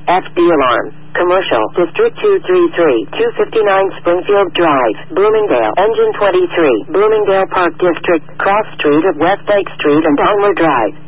FD alarm. Commercial, District 233, 259 Springfield Drive, Bloomingdale, Engine 23, Bloomingdale Park District, Cross Street of West Lake Street and Elmer Drive.